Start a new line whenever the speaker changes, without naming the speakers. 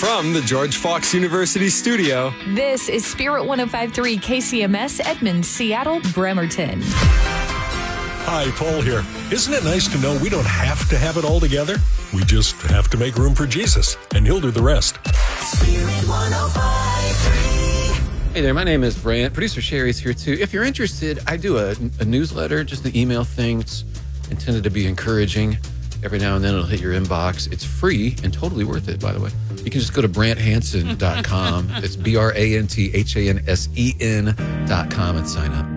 From the George Fox University studio,
This is Spirit 105.3 KCMS, Edmonds, Seattle, Bremerton.
Hi, Paul here. Isn't it nice to know we don't have to have it all together? We just have to make room for Jesus, and He'll do the rest.
Spirit 105.3.
Hey there, my name is Brant. Producer Sherry's here too. If you're interested, I do a newsletter, just an email thing. It's intended to be encouraging. Every now and then it'll hit your inbox. It's free and totally worth it, by the way. You can just go to branthansen.com. It's BrantHansen.com and sign up.